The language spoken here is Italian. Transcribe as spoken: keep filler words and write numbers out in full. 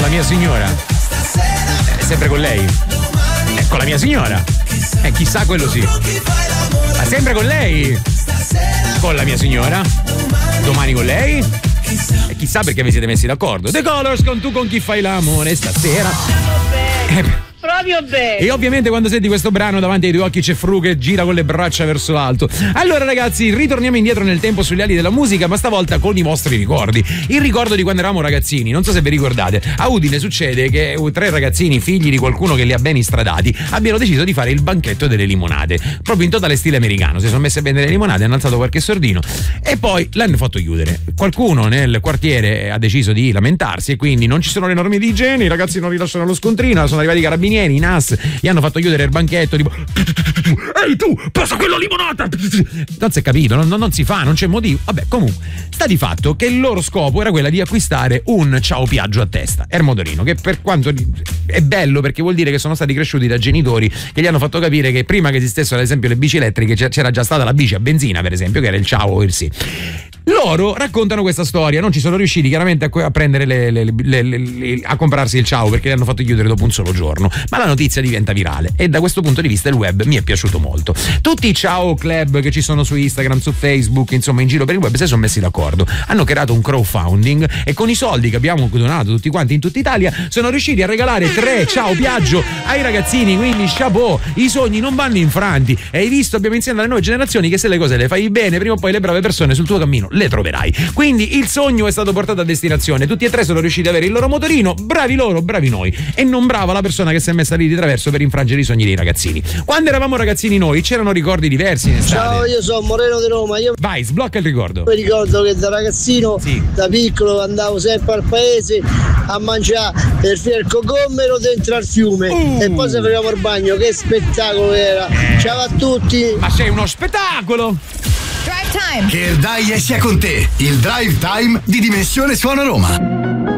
mia signora. È sempre con lei. Eh, con la mia signora. Eh, chissà quello sì. Ma sempre con lei. Con la mia signora. Domani con lei. E chissà perché vi siete messi d'accordo. The Colors con Tu con chi fai l'amore stasera. Eh, proprio bene. E ovviamente quando senti questo brano davanti ai tuoi occhi c'è Fru che gira con le braccia verso l'alto. Allora ragazzi, ritorniamo indietro nel tempo sugli ali della musica, ma stavolta con i vostri ricordi. Il ricordo di quando eravamo ragazzini, non so se vi ricordate. A Udine succede che tre ragazzini, figli di qualcuno che li ha ben istradati, abbiano deciso di fare il banchetto delle limonate. Proprio in totale stile americano. Si sono messi a vendere le limonate, hanno alzato qualche sordino e poi l'hanno fatto chiudere. Qualcuno nel quartiere ha deciso di lamentarsi e quindi non ci sono le norme di igiene, i ragazzi non rilasciano lo scontrino, sono arrivati i carabinieri, i N A S, gli hanno fatto chiudere il banchetto, tipo ehi tu, passa quella limonata. Non si è capito, non, non si fa, non c'è motivo. Vabbè, comunque sta di fatto che il loro scopo era quella di acquistare un ciao Piaggio a testa, era motorino, che per quanto è bello perché vuol dire che sono stati cresciuti da genitori che gli hanno fatto capire che prima che esistessero ad esempio le bici elettriche c'era già stata la bici a benzina, per esempio, che era il ciao o il sì. Loro raccontano questa storia, non ci sono riusciti chiaramente a, a prendere le, le, le, le, le, a comprarsi il ciao perché li hanno fatto chiudere dopo un solo giorno, ma la notizia diventa virale e da questo punto di vista il web mi è piaciuto molto. Tutti i ciao club che ci sono su Instagram, su Facebook, insomma in giro per il web si sono messi d'accordo, hanno creato un crowdfunding e con i soldi che abbiamo donato tutti quanti in tutta Italia sono riusciti a regalare tre ciao Piaggio ai ragazzini, quindi chapeau, i sogni non vanno infranti e hai visto, abbiamo insegnato alle nuove generazioni che se le cose le fai bene prima o poi le brave persone sul tuo cammino le troverai. Quindi il sogno è stato portato a destinazione, tutti e tre sono riusciti ad avere il loro motorino, bravi loro, bravi noi, e non brava la persona che si è messa lì di traverso per infrangere i sogni dei ragazzini. Quando eravamo ragazzini noi c'erano ricordi diversi in estate. Ciao, io sono Moreno di Roma. Io vai, sblocca il ricordo. Mi ricordo che da ragazzino, sì, da piccolo andavo sempre al paese a mangiare il fiorco gommero dentro al fiume uh. e poi se facevamo il bagno, che spettacolo era. eh. Ciao a tutti. Ma sei uno spettacolo. Drive Time. Che il Dai sia con te, il Drive Time di Dimensione Suona Roma.